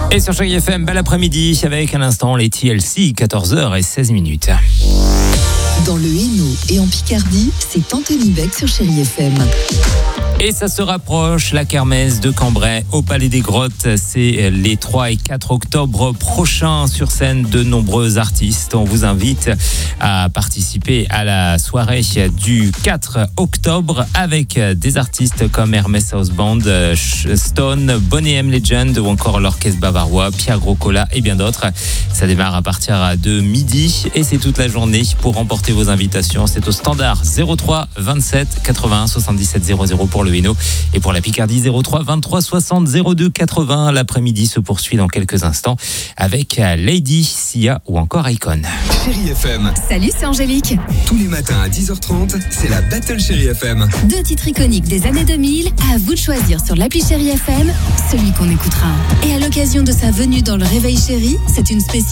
Et sur Chérie FM, bel après-midi avec à l'instant les TLC, 14h16. Dans le Hainaut et en Picardie, c'est Anthony Beck sur Chérie FM. Et ça se rapproche, la kermesse de Cambrai au Palais des Grottes. C'est les 3 et 4 octobre prochains. Sur scène, de nombreux artistes. On vous invite à participer à la soirée du 4 octobre avec des artistes comme Hermès House Band, Stone, Boney M Legend ou encore l'Orchestre Bavarois, Pierre Grocola et bien d'autres. Ça démarre à partir de midi et c'est toute la journée. Pour remporter vos invitations, c'est au standard 03 27 81 77 00 pour le Hainaut et pour la Picardie 03 23 60 02 80. L'après-midi se poursuit dans quelques instants avec Lady, Sia ou encore Icon. Chérie FM. Salut, c'est Angélique. Tous les matins à 10h30, c'est la Battle Chérie FM. 2 titres iconiques des années 2000, à vous de choisir sur l'appli Chérie FM celui qu'on écoutera. Et à l'occasion de sa venue dans le Réveil Chérie, c'est une spéciale